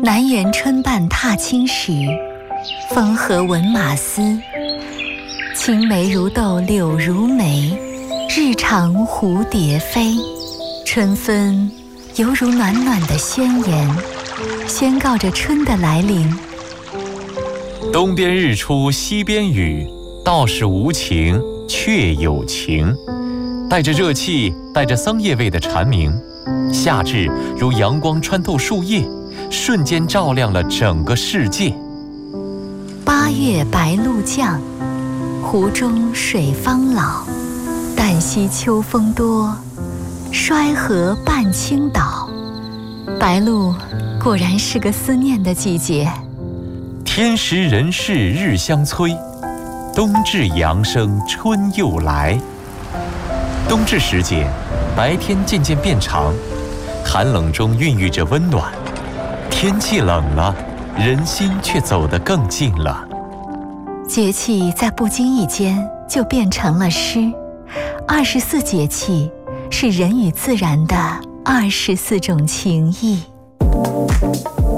南园春半踏青时，风和闻马嘶。青梅如豆柳如眉，日长蝴蝶飞。春分犹如暖暖的宣言，宣告着春的来临。 东边日出西边雨，道是无晴却有晴。带着热气，带着桑叶味的蝉鸣，夏至如阳光穿透树叶，瞬间照亮了整个世界。 八月白露降，湖中水方老。旦夕秋风多，衰河半倾倒。白露果然是个思念的季节。 天时人事日相催，冬至阳生春又来。冬至时节，白天渐渐变长，寒冷中孕育着温暖。天气冷了，人心却走得更近了。 节气在不经意间就变成了诗。24节气是人与自然的24种情谊。